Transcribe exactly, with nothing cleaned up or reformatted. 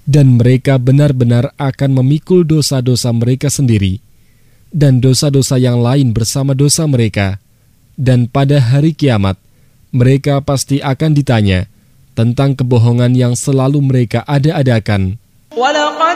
dan mereka benar-benar akan memikul dosa-dosa mereka sendiri dan dosa-dosa yang lain bersama dosa mereka. Dan pada hari kiamat, mereka pasti akan ditanya tentang kebohongan yang selalu mereka ada-adakan.